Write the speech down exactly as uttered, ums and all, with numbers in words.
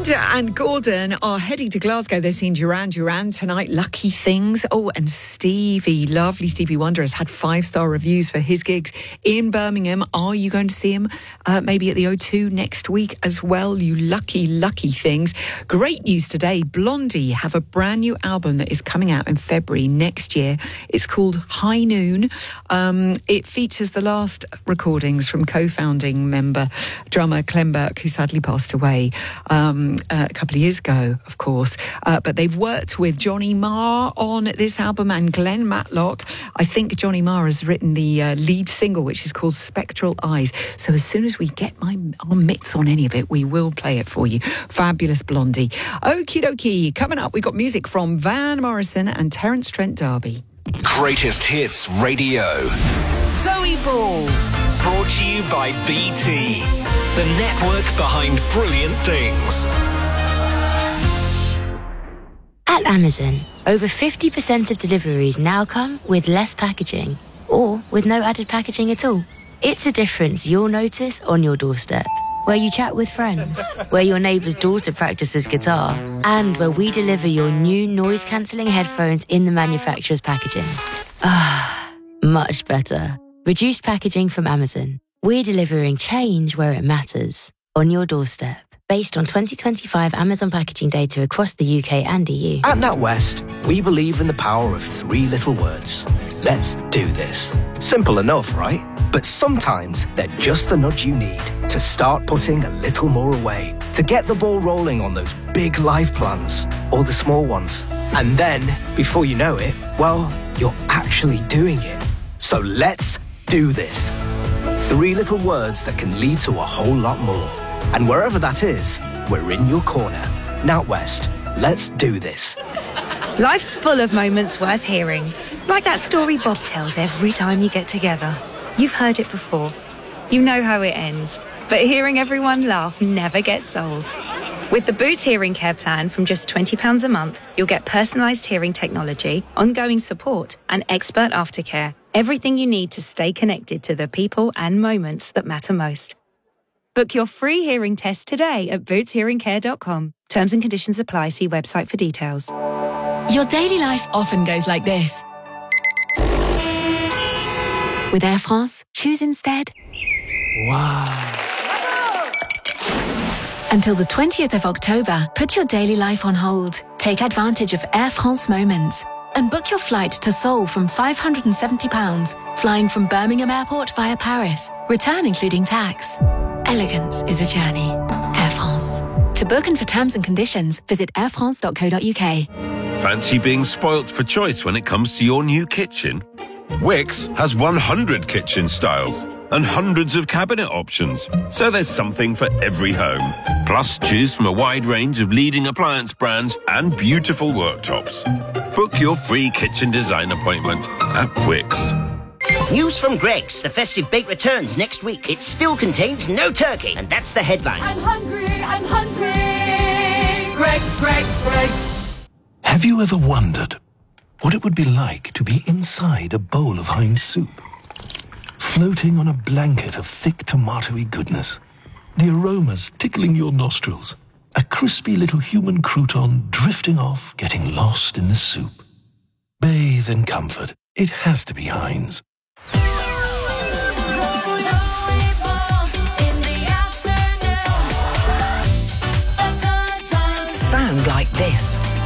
Linda and Gordon are heading to Glasgow. They're seeing Duran Duran tonight. Lucky Things. Oh, and Stevie, lovely Stevie Wonder, has had five-star reviews for his gigs in Birmingham. Are you going to see him uh, maybe at the O two next week as well? You lucky, lucky things. Great news today. Blondie have a brand new album that is coming out in February next year. It's called High Noon. Um, it features the last recordings from co-founding member, drummer Clem Burke, who sadly passed away um, uh, a couple of years ago, of course. Uh, but they've worked with Johnny Marr on this album and Glenn Matlock. I think Johnny Marr has written the uh, lead single, which is called Spectral Eyes. So as soon as we get my, our mitts on any of it, we will play it for you. Fabulous Blondie. Okie dokie. Coming up, we got music from Van Morrison and Terence Trent D'Arby. Greatest Hits Radio. Zoe Ball. Brought to you by B T, the network behind brilliant things. At Amazon, over fifty percent of deliveries now come with less packaging or with no added packaging at all. It's a difference you'll notice on your doorstep, where you chat with friends, where your neighbour's daughter practices guitar, and where we deliver your new noise-cancelling headphones in the manufacturer's packaging. Ah, much better. Reduced packaging from Amazon. We're delivering change where it matters, on your doorstep. Based on twenty twenty-five Amazon packaging data across the U K and E U. At NatWest, we believe in the power of three little words. Let's do this. Simple enough, right? But sometimes they're just the nudge you need to start putting a little more away, to get the ball rolling on those big life plans, or the small ones. And then, before you know it, well, you're actually doing it. So let's do this. Three little words that can lead to a whole lot more. And wherever that is, we're in your corner. NatWest, let's do this. Life's full of moments worth hearing. Like that story Bob tells every time you get together. You've heard it before. You know how it ends. But hearing everyone laugh never gets old. With the Boots Hearing Care plan from just twenty pounds a month, you'll get personalised hearing technology, ongoing support, and expert aftercare. Everything you need to stay connected to the people and moments that matter most. Book your free hearing test today at boots hearing care dot com. Terms and conditions apply. See website for details. Your daily life often goes like this. With Air France, choose instead. Wow. Until the twentieth of October, put your daily life on hold. Take advantage of Air France Moments and book your flight to Seoul from five hundred seventy pounds, flying from Birmingham Airport via Paris. Return including tax. Elegance is a journey. Air France. To book and for terms and conditions, visit air france dot co dot uk. Fancy being spoilt for choice when it comes to your new kitchen? Wix has one hundred kitchen styles and hundreds of cabinet options, so there's something for every home. Plus, choose from a wide range of leading appliance brands and beautiful worktops. Book your free kitchen design appointment at Wix. News from Greggs. The festive bake returns next week. It still contains no turkey, and that's the headline. I'm hungry, I'm hungry. Greggs, Greggs, Greggs. Have you ever wondered what it would be like to be inside a bowl of Heinz soup? Floating on a blanket of thick tomatoey goodness. The aromas tickling your nostrils. A crispy little human crouton drifting off, getting lost in the soup. Bathe in comfort. It has to be Heinz. Sound like this.